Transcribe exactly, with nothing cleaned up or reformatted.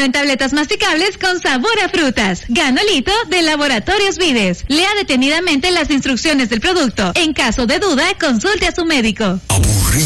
en tabletas masticables con sabor a frutas. Ganolito de Laboratorios Vides. Lea detenidamente las instrucciones del producto. En caso de duda, consulte a su médico. Aburrido